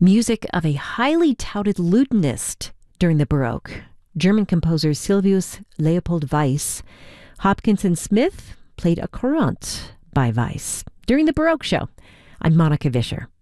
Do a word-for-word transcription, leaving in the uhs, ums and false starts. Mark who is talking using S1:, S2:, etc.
S1: Music of a highly touted lutenist during the Baroque, German composer Silvius Leopold Weiss. Hopkinson Smith played a courante by Weiss during the Baroque show. I'm Monica Vischer.